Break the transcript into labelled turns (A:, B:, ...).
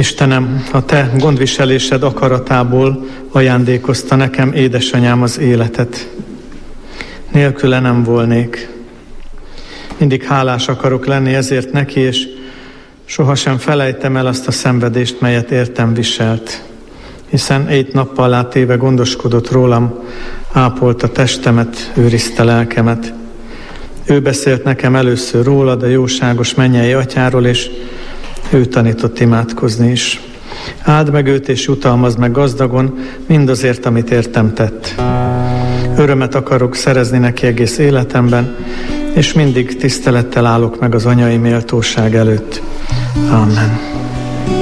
A: Istenem, a Te gondviselésed akaratából ajándékozta nekem édesanyám az életet. Nélküle nem volnék. Mindig hálás akarok lenni ezért neki, és sohasem felejtem el azt a szenvedést, melyet értem viselt. Hiszen 7 nappal átéve gondoskodott rólam, ápolta testemet, őrizte lelkemet. Ő beszélt nekem először rólad, a jóságos mennyei atyáról, és ő tanított imádkozni is. Áld meg őt, és jutalmazd meg gazdagon mindazért, amit értem tett. Örömet akarok szerezni neki egész életemben, és mindig tisztelettel állok meg az anyai méltóság előtt. Amen.